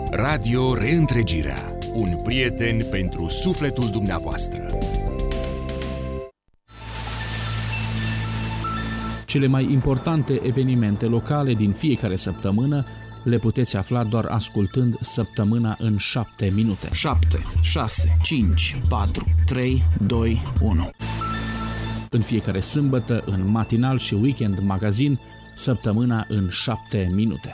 Radio Reîntregirea. Un prieten pentru sufletul dumneavoastră. Cele mai importante evenimente locale din fiecare săptămână le puteți afla doar ascultând Săptămâna în 7 minute. 7, 6, 5, 4, 3, 2, 1. În fiecare sâmbătă, în matinal și weekend magazin, Săptămâna în 7 minute.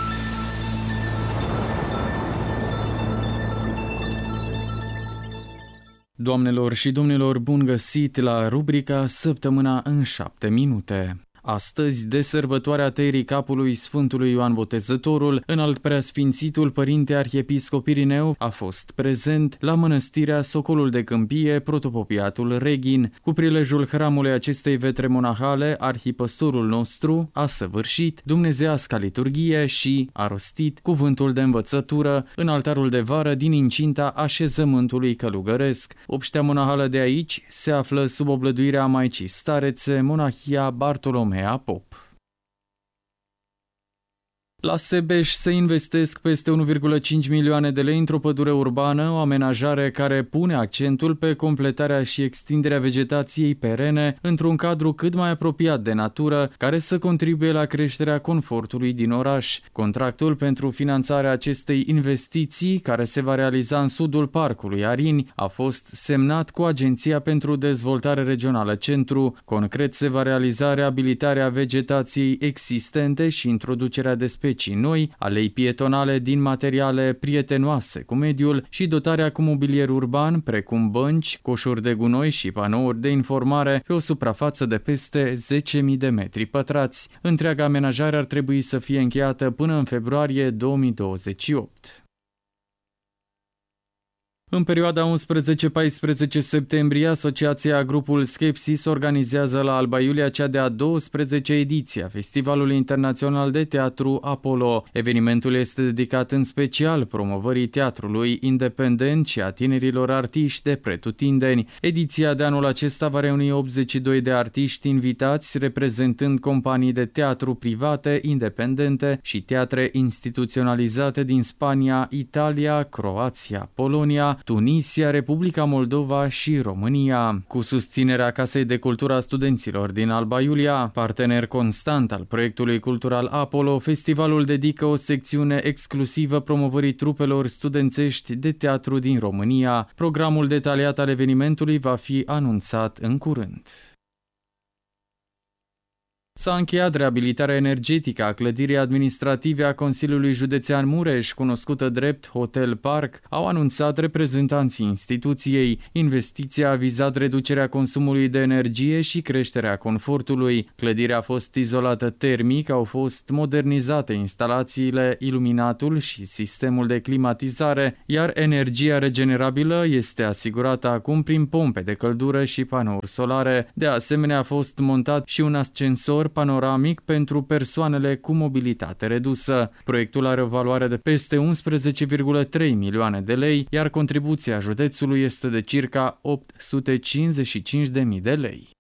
Doamnelor și domnilor, bun găsit la rubrica Săptămâna în 7 minute. Astăzi, de sărbătoarea tăierii capului Sfântului Ioan Botezătorul, Înalt Preasfințitul Părinte Arhiepiscop Irineu a fost prezent la mănăstirea Socolul de Câmpie, protopopiatul Reghin. Cu prilejul hramului acestei vetre monahale, arhipăstorul nostru a săvârșit dumnezeiasca liturghie și a rostit cuvântul de învățătură în altarul de vară din incinta așezământului călugăresc. Obștea monahală de aici se află sub oblăduirea Maicii Starețe, monahia Bartolomea Pop. La Sebeș se investesc peste 1,5 milioane de lei într-o pădure urbană, o amenajare care pune accentul pe completarea și extinderea vegetației perene într-un cadru cât mai apropiat de natură, care să contribuie la creșterea confortului din oraș. Contractul pentru finanțarea acestei investiții, care se va realiza în sudul parcului Arini, a fost semnat cu Agenția pentru Dezvoltare Regională Centru. Concret, se va realiza reabilitarea vegetației existente și introducerea de specii noi, alei pietonale din materiale prietenoase cu mediul și dotarea cu mobilier urban, precum bănci, coșuri de gunoi și panouri de informare pe o suprafață de peste 10.000 de metri pătrați. Întreaga amenajare ar trebui să fie încheiată până în februarie 2028. În perioada 11-14 septembrie, Asociația Grupul Skepsis organizează la Alba Iulia cea de-a 12-a ediție a Festivalului Internațional de Teatru Apollo. Evenimentul este dedicat în special promovării teatrului independent și a tinerilor artiști de pretutindeni. Ediția de anul acesta va reuni 82 de artiști invitați, reprezentând companii de teatru private, independente și teatre instituționalizate din Spania, Italia, Croația, Polonia, Tunisia, Republica Moldova și România. Cu susținerea Casei de Cultură a Studenților din Alba Iulia, partener constant al proiectului cultural Apollo, festivalul dedică o secțiune exclusivă promovării trupelor studențești de teatru din România. Programul detaliat al evenimentului va fi anunțat în curând. S-a încheiat reabilitarea energetică a clădirii administrative a Consiliului Județean Mureș, cunoscută drept Hotel Park, au anunțat reprezentanții instituției. Investiția a vizat reducerea consumului de energie și creșterea confortului. Clădirea a fost izolată termic, au fost modernizate instalațiile, iluminatul și sistemul de climatizare, iar energia regenerabilă este asigurată acum prin pompe de căldură și panouri solare. De asemenea, a fost montat și un ascensor panoramic pentru persoanele cu mobilitate redusă. Proiectul are o valoare de peste 11,3 milioane de lei, iar contribuția județului este de circa 855.000 de lei.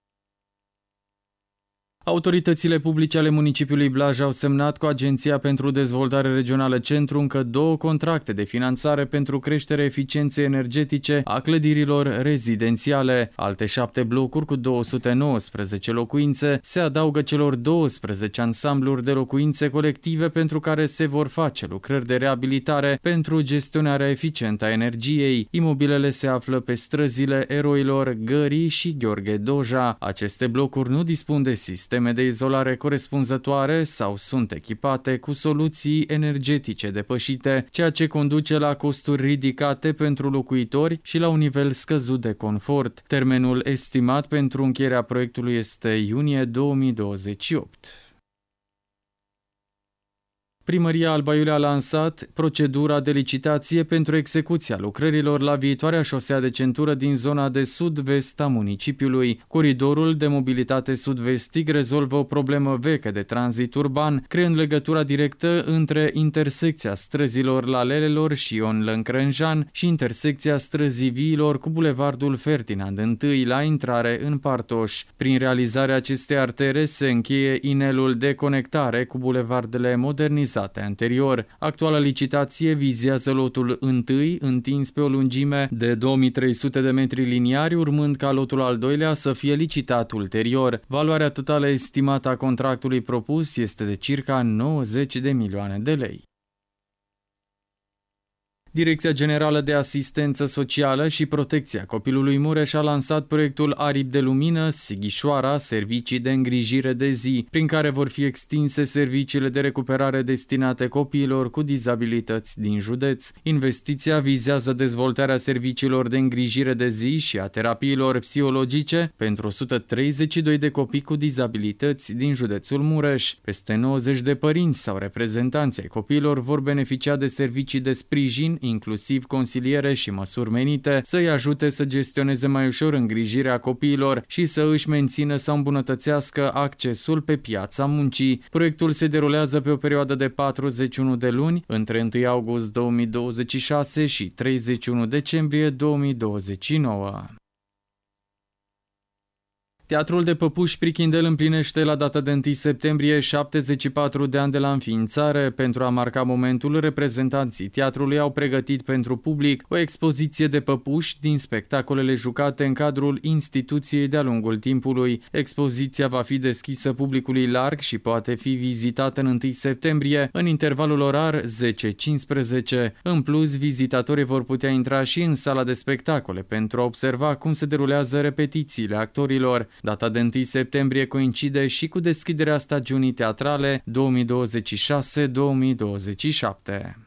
Autoritățile publice ale municipiului Blaj au semnat cu Agenția pentru Dezvoltare Regională Centru încă 2 contracte de finanțare pentru creșterea eficienței energetice a clădirilor rezidențiale. Alte 7 blocuri cu 219 locuințe se adaugă celor 12 ansambluri de locuințe colective pentru care se vor face lucrări de reabilitare pentru gestionarea eficientă a energiei. Imobilele se află pe străzile Eroilor, Gării și Gheorghe Doja. Aceste blocuri nu dispun de sisteme de izolare corespunzătoare sau sunt echipate cu soluții energetice depășite, ceea ce conduce la costuri ridicate pentru locuitori și la un nivel scăzut de confort. Termenul estimat pentru încheierea proiectului este iunie 2028. Primăria Alba Iulia a lansat procedura de licitație pentru execuția lucrărilor la viitoarea șosea de centură din zona de sud-vest a municipiului. Coridorul de mobilitate sud-vestic rezolvă o problemă veche de tranzit urban, creând legătura directă între intersecția străzilor Lalelelor și Ion Lăncrănjan și intersecția străzii Viilor cu bulevardul Ferdinand I la intrare în Partoș. Prin realizarea acestei artere se încheie inelul de conectare cu bulevardele modernizate fixate anterior. Actuala licitație vizează lotul 1, întins pe o lungime de 2300 de metri liniari, urmând ca lotul al doilea să fie licitat ulterior. Valoarea totală estimată a contractului propus este de circa 90 de milioane de lei. Direcția Generală de Asistență Socială și Protecția Copilului Mureș a lansat proiectul Aripi de Lumină, Sighișoara, servicii de îngrijire de zi, prin care vor fi extinse serviciile de recuperare destinate copiilor cu dizabilități din județ. Investiția vizează dezvoltarea serviciilor de îngrijire de zi și a terapiilor psihologice pentru 132 de copii cu dizabilități din județul Mureș. Peste 90 de părinți sau reprezentanți ai copiilor vor beneficia de servicii de sprijin, inclusiv consiliere și măsuri menite să-i ajute să gestioneze mai ușor îngrijirea copiilor și să își mențină sau îmbunătățească accesul pe piața muncii. Proiectul se derulează pe o perioadă de 41 de luni, între 1 august 2026 și 31 decembrie 2029. Teatrul de Păpuși Prichindel împlinește la data de 1 septembrie 74 de ani de la înființare. Pentru a marca momentul, reprezentanții teatrului au pregătit pentru public o expoziție de păpuși din spectacolele jucate în cadrul instituției de-a lungul timpului. Expoziția va fi deschisă publicului larg și poate fi vizitată în 1 septembrie, în intervalul orar 10-15. În plus, vizitatorii vor putea intra și în sala de spectacole pentru a observa cum se derulează repetițiile actorilor. Data de 1 septembrie coincide și cu deschiderea stagiunii teatrale 2026-2027.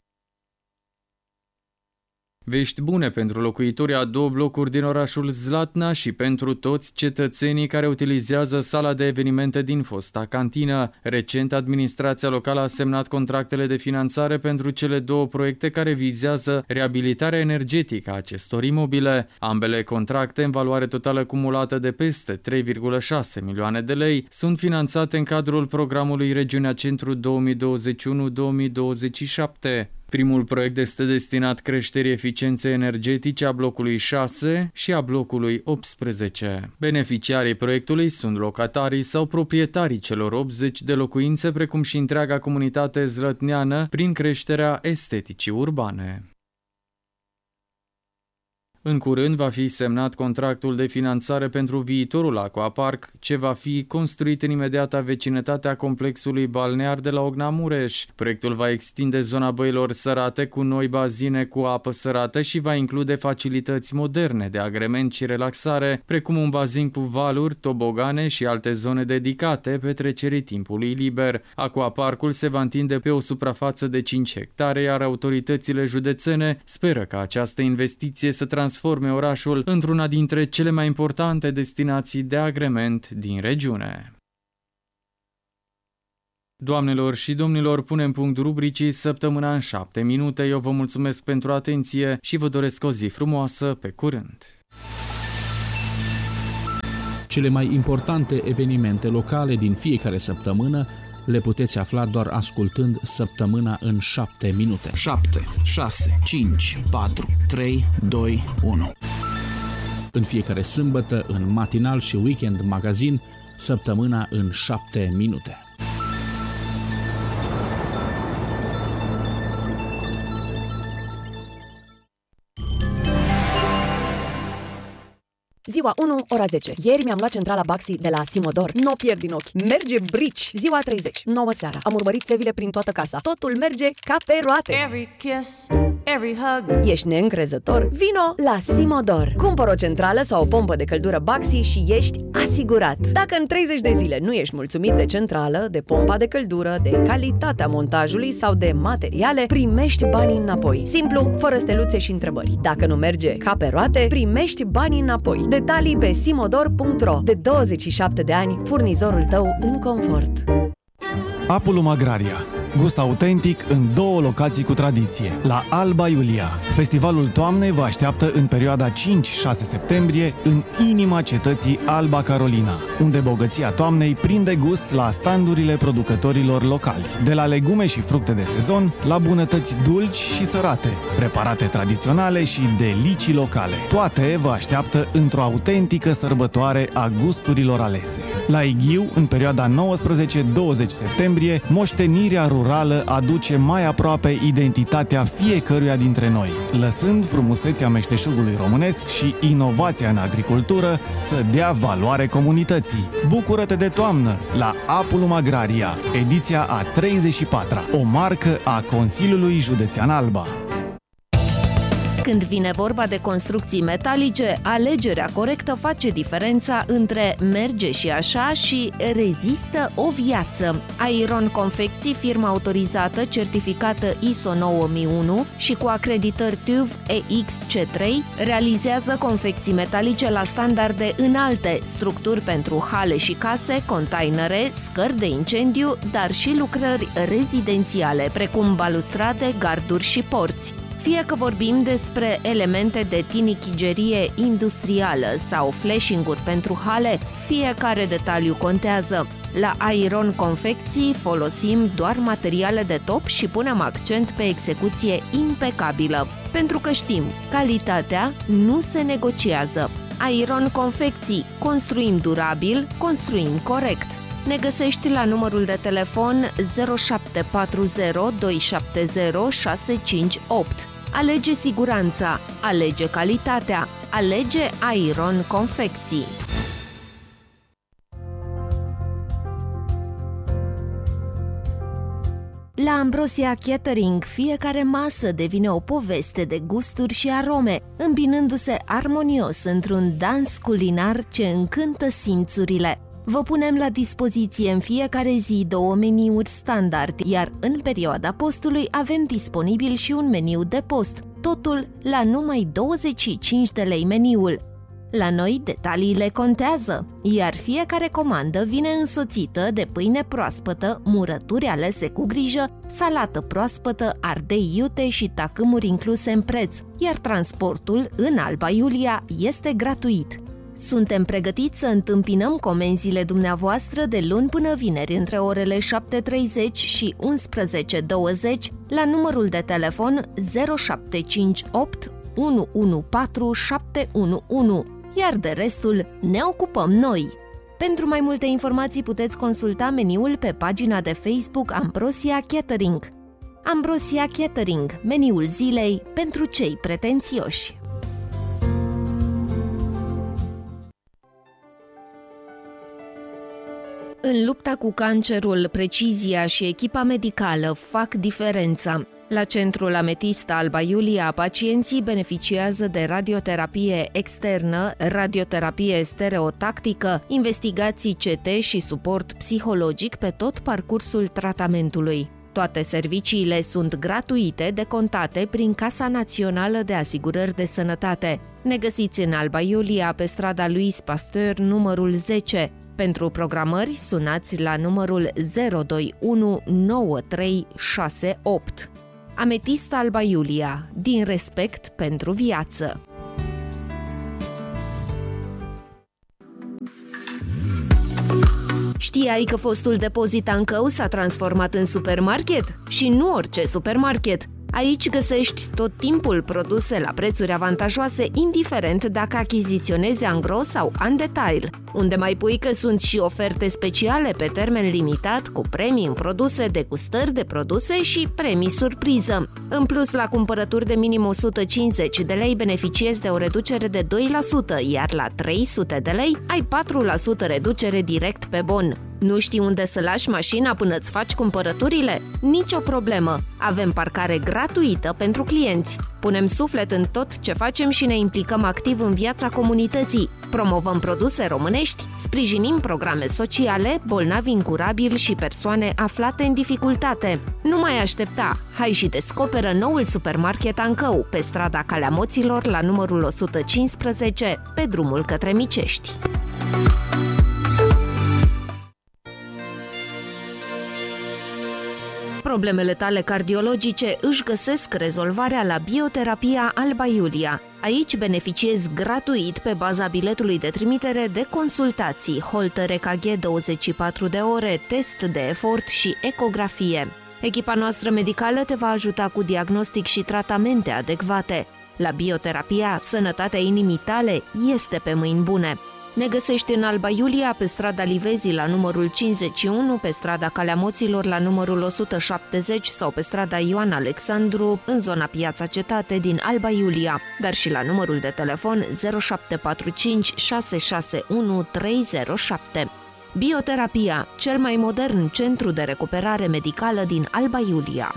Vești bune pentru locuitorii a 2 blocuri din orașul Zlatna și pentru toți cetățenii care utilizează sala de evenimente din fosta cantină. Recent, administrația locală a semnat contractele de finanțare pentru cele 2 proiecte care vizează reabilitarea energetică a acestor imobile. Ambele contracte, în valoare totală cumulată de peste 3,6 milioane de lei, sunt finanțate în cadrul programului Regiunea Centru 2021-2027. Primul proiect este destinat creșterii eficienței energetice a blocului 6 și a blocului 18. Beneficiarii proiectului sunt locatarii sau proprietarii celor 80 de locuințe, precum și întreaga comunitate zlătneană, prin creșterea esteticii urbane. În curând va fi semnat contractul de finanțare pentru viitorul aquapark, ce va fi construit în imediata vecinătate a complexului balnear de la Ogna Mureș. Proiectul va extinde zona băilor sărate cu noi bazine cu apă sărată și va include facilități moderne de agrement și relaxare, precum un bazin cu valuri, tobogane și alte zone dedicate petrecerii timpului liber. Aquaparkul se va întinde pe o suprafață de 5 hectare, iar autoritățile județene speră ca această investiție să transforme orașul într-una dintre cele mai importante destinații de agrement din regiune. Doamnelor și domnilor, punem punct rubricii Săptămâna în 7 minute. Eu vă mulțumesc pentru atenție și vă doresc o zi frumoasă. Pe curând! Cele mai importante evenimente locale din fiecare săptămână le puteți afla doar ascultând Săptămâna în 7 minute. 7, 6, 5, 4, 3, 2, 1. În fiecare sâmbătă, în matinal și weekend magazin, Săptămâna în 7 minute. Ziua 1, ora 10. Ieri mi-am luat centrala Baxi de la Simodor. N-o pierd din ochi. Merge brici. Ziua 30. 9 seara. Am urmărit țevile prin toată casa. Totul merge ca pe roate. Every kiss, every hug. Ești neîncrezător? Vino la Simodor. Cumpără o centrală sau o pompă de căldură Baxi și ești asigurat. Dacă în 30 de zile nu ești mulțumit de centrală, de pompa de căldură, de calitatea montajului sau de materiale, primești banii înapoi. Simplu, fără steluțe și întrebări. Dacă nu merge ca pe roate, primești banii înapoi. Detalii pe simodor.ro. De 27 de ani, furnizorul tău în confort. Apulum Agraria. Gust autentic în 2 locații cu tradiție. La Alba Iulia. Festivalul toamnei vă așteaptă în perioada 5-6 septembrie în inima cetății Alba Carolina, unde bogăția toamnei prinde gust la standurile producătorilor locali. De la legume și fructe de sezon, la bunătăți dulci și sărate, preparate tradiționale și delicii locale. Toate vă așteaptă într-o autentică sărbătoare a gusturilor alese. La Ighiu, în perioada 19-20 septembrie, moștenirea rurală aduce mai aproape identitatea fiecăruia dintre noi, lăsând frumusețea meșteșugului românesc și inovația în agricultură să dea valoare comunității. Bucură-te de toamnă la Apulum Agraria, ediția a 34-a, o marcă a Consiliului Județean Alba. Când vine vorba de construcții metalice, alegerea corectă face diferența între merge și așa și rezistă o viață. Aeron Confecții, firma autorizată, certificată ISO 9001 și cu acreditări TÜV EXC3, realizează confecții metalice la standarde înalte, structuri pentru hale și case, containere, scări de incendiu, dar și lucrări rezidențiale, precum balustrade, garduri și porți. Fie că vorbim despre elemente de tinichigerie industrială sau flashing-uri pentru hale, fiecare detaliu contează. La Aeron Confecții folosim doar materiale de top și punem accent pe execuție impecabilă, pentru că știm, calitatea nu se negociază. Aeron Confecții, construim durabil, construim corect. Ne găsești la numărul de telefon 0740 270 658. Alege siguranța, alege calitatea, alege Aeron Confecții. La Ambrosia Catering, fiecare masă devine o poveste de gusturi și arome, îmbinându-se armonios într-un dans culinar ce încântă simțurile. Vă punem la dispoziție în fiecare zi 2 meniuri standard, iar în perioada postului avem disponibil și un meniu de post, totul la numai 25 de lei meniul. La noi detaliile contează, iar fiecare comandă vine însoțită de pâine proaspătă, murături alese cu grijă, salată proaspătă, ardei iute și tacâmuri incluse în preț, iar transportul în Alba Iulia este gratuit. Suntem pregătiți să întâmpinăm comenzile dumneavoastră de luni până vineri între orele 7:30 și 11:20 la numărul de telefon 0758 114 711, iar de restul ne ocupăm noi. Pentru mai multe informații puteți consulta meniul pe pagina de Facebook Ambrosia Catering. Ambrosia Catering, meniul zilei pentru cei pretențioși. În lupta cu cancerul, precizia și echipa medicală fac diferența. La Centrul Ametist Alba Iulia, pacienții beneficiază de radioterapie externă, radioterapie stereotactică, investigații CT și suport psihologic pe tot parcursul tratamentului. Toate serviciile sunt gratuite, decontate prin Casa Națională de Asigurări de Sănătate. Ne găsiți în Alba Iulia, pe strada Louis Pasteur, numărul 10. Pentru programări, sunați la numărul 021 9368. Ametist Alba Iulia, din respect pentru viață. Știai că fostul depozit Ancău s-a transformat în supermarket? Și nu orice supermarket! Aici găsești tot timpul produse la prețuri avantajoase, indiferent dacă achiziționezi angro sau în detail. Unde mai pui că sunt și oferte speciale pe termen limitat, cu premii în produse, degustări de produse și premii surpriză. În plus, la cumpărături de minim 150 de lei beneficiezi de o reducere de 2%, iar la 300 de lei ai 4% reducere direct pe bon. Nu știi unde să lași mașina până îți faci cumpărăturile? Nicio problemă! Avem parcare gratuită pentru clienți. Punem suflet în tot ce facem și ne implicăm activ în viața comunității. Promovăm produse românești, sprijinim programe sociale, bolnavi incurabili și persoane aflate în dificultate. Nu mai aștepta! Hai și descoperă noul supermarket Ancău, pe strada Calea Moților, la numărul 115, pe drumul către Micești. Problemele tale cardiologice își găsesc rezolvarea la Bioterapia Alba Iulia. Aici beneficiezi gratuit, pe baza biletului de trimitere, de consultații, holter EKG 24 de ore, test de efort și ecografie. Echipa noastră medicală te va ajuta cu diagnostic și tratamente adecvate. La Bioterapia, sănătatea inimii tale este pe mâini bune. Ne găsești în Alba Iulia, pe strada Livezii la numărul 51, pe strada Calea Moților la numărul 170 sau pe strada Ioan Alexandru, în zona Piața Cetate din Alba Iulia, dar și la numărul de telefon 0745 661 307. Bioterapia, cel mai modern centru de recuperare medicală din Alba Iulia.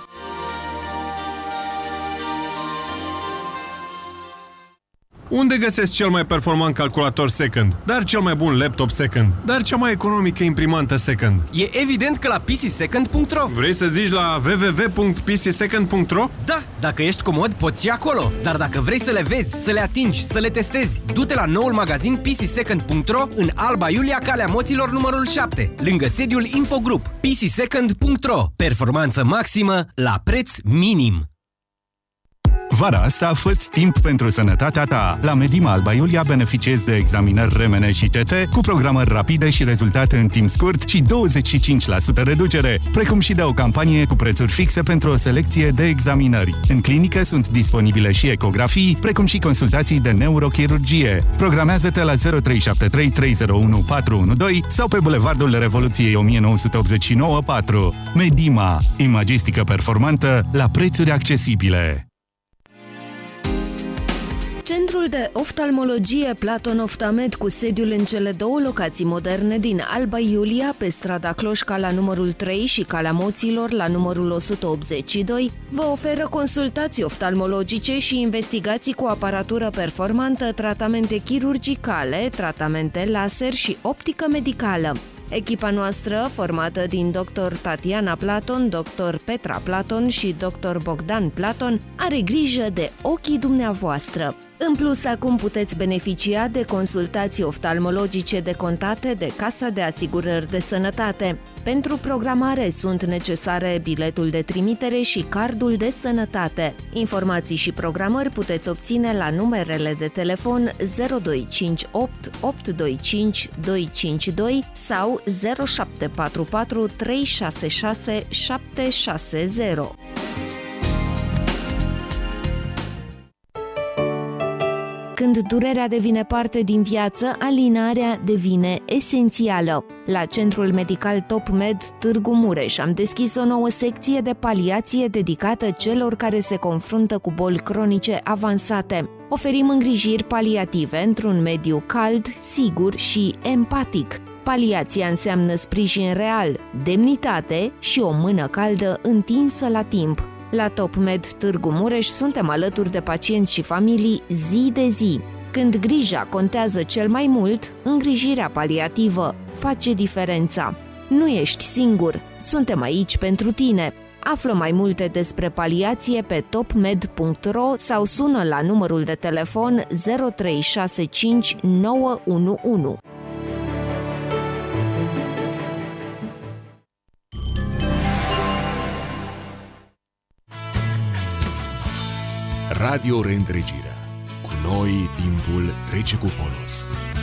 Unde găsesc cel mai performant calculator second, dar cel mai bun laptop second, dar cea mai economică imprimantă second? E evident că la PCSecond.ro. Vrei să zici la www.pcsecond.ro? Da, dacă ești comod, poți și acolo. Dar dacă vrei să le vezi, să le atingi, să le testezi, du-te la noul magazin PCSecond.ro în Alba Iulia, Calea Moților numărul 7, lângă sediul Infogrup. PCSecond.ro. Performanță maximă la preț minim. Vara asta fă-ți timp pentru sănătatea ta. La Medima Alba Iulia beneficiezi de examinări RMN și CT cu programări rapide și rezultate în timp scurt și 25% reducere, precum și de o campanie cu prețuri fixe pentru o selecție de examinări. În clinică sunt disponibile și ecografii, precum și consultații de neurochirurgie. Programează-te la 0373 301 412 sau pe Bulevardul Revoluției 1989 4. Medima. Imagistică performantă la prețuri accesibile. Centrul de oftalmologie Platon Oftamed, cu sediul în cele două locații moderne din Alba Iulia, pe strada Cloșca la numărul 3 și Calea Moților la numărul 182, vă oferă consultații oftalmologice și investigații cu aparatură performantă, tratamente chirurgicale, tratamente laser și optică medicală. Echipa noastră, formată din Dr. Tatiana Platon, Dr. Petra Platon și Dr. Bogdan Platon, are grijă de ochii dumneavoastră. În plus, acum puteți beneficia de consultații oftalmologice decontate de Casa de Asigurări de Sănătate. Pentru programare sunt necesare biletul de trimitere și cardul de sănătate. Informații și programări puteți obține la numerele de telefon 0258 825 252 sau 0744 366 760. Când durerea devine parte din viață, alinarea devine esențială. La Centrul Medical Top Med Târgu Mureș am deschis o nouă secție de paliație dedicată celor care se confruntă cu boli cronice avansate. Oferim îngrijiri paliative într-un mediu cald, sigur și empatic. Paliația înseamnă sprijin real, demnitate și o mână caldă întinsă la timp. La Top Med Târgu Mureș suntem alături de pacienți și familii zi de zi. Când grija contează cel mai mult, îngrijirea paliativă face diferența. Nu ești singur, suntem aici pentru tine. Află mai multe despre paliație pe topmed.ro sau sună la numărul de telefon 0365 911. Radio Reîntregirea. Cu noi timpul trece cu folos.